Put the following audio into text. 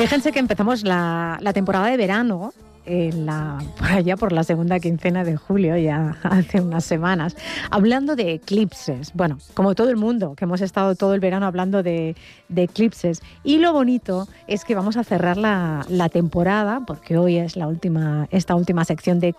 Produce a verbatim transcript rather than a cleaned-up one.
Fíjense que empezamos la, la temporada de verano en la, por allá por la segunda quincena de julio, ya hace unas semanas, hablando de eclipses. Bueno, como todo el mundo, que hemos estado todo el verano hablando de, de eclipses. Y lo bonito es que vamos a cerrar la, la temporada, porque hoy es la última, esta última sección de